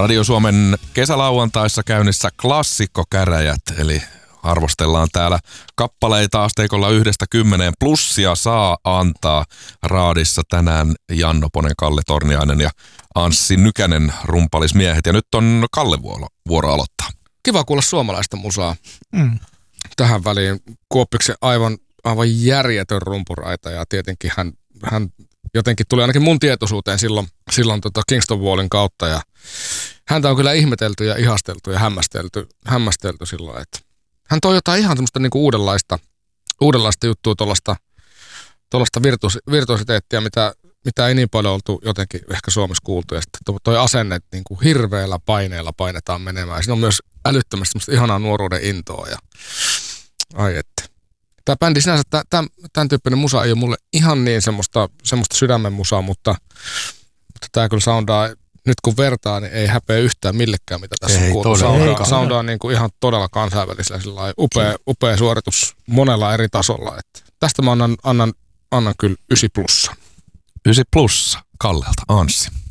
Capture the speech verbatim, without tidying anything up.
Radio Suomen kesälauantaissa käynnissä klassikkokäräjät, eli arvostellaan täällä kappaleita asteikolla yhdestä kymmeneen. Plussia saa antaa raadissa tänään Janno Ponen, Kalle Torniainen ja Anssi Nykänen rumpalismiehet. Ja nyt on Kalle vuoro, vuoro aloittaa. Kiva kuulla suomalaista musaa. Mm. Tähän väliin Kuoppiksen aivan, aivan järjetön rumpuraita ja tietenkin hän, hän jotenkin tuli ainakin mun tietoisuuteen silloin, silloin tota Kingston Wallin kautta ja häntä on kyllä ihmetelty ja ihasteltu ja hämmästelty, hämmästelty silloin, että hän toi jotain ihan semmoista niinku uudenlaista, uudenlaista juttua, tuollaista, tuollaista virtuos, virtuositeettia, mitä, mitä ei niin paljon oltu jotenkin ehkä Suomessa kuultu. Ja sitten toi asenne, että niinku hirveällä paineella painetaan menemään. Ja siinä on myös älyttömästi semmoista ihanaa nuoruuden intoa. Ja ai että. Tämä bändi sinänsä, tämän, tämän tyyppinen musa ei ole mulle ihan niin semmoista, semmoista sydämen musaa, mutta, mutta tämä kyllä soundaa, nyt kun vertaa, niin ei häpeä yhtään millekään, mitä tässä ei, on kuultu. Soundaa, soundaa niin kuin ihan todella kansainvälisellä, upea, upea suoritus monella eri tasolla. Että tästä mä annan, annan, annan kyllä ysi plussa. Ysi plussa Kallelta, Anssi.